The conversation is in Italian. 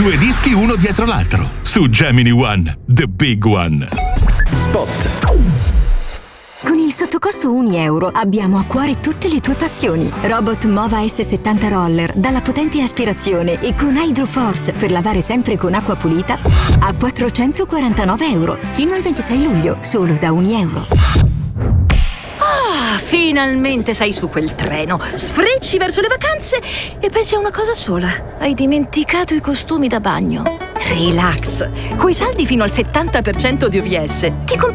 2 dischi uno dietro l'altro. Su Gemini One, the big one. Spot. Con il sottocosto €1 abbiamo a cuore tutte le tue passioni. Robot Mova S70 Roller dalla potente aspirazione e con Hydro Force per lavare sempre con acqua pulita a €449 fino al 26 luglio, solo da €1. Ah, finalmente sei su quel treno. Sfrecci verso le vacanze e pensi a una cosa sola. Hai dimenticato i costumi da bagno. Relax. Coi saldi fino al 70% di OVS ti